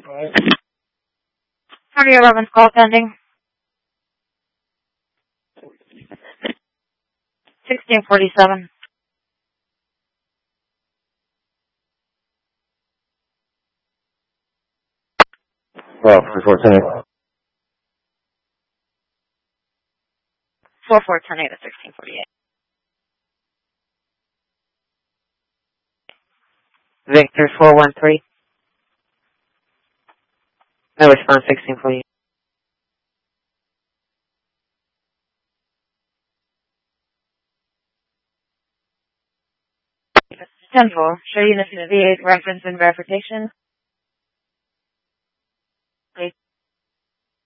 Party 11 call pending. 1647. Well, 4410. 4410 to 1648. Victor 413. No response 1648. 10-4. Show units to V8 reference and verification.